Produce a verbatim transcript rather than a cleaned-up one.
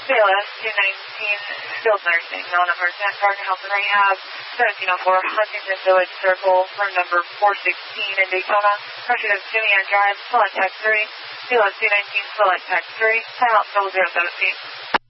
B L S two nineteen, skilled nursing, non-emergent, Gardner Health and Rehab, seventeen oh four Huntington Village Circle, room number four sixteen in Daytona, pressure of Jimmy Ann Drive, select text three, B L S two nineteen, select text three, time out double zero seventeen.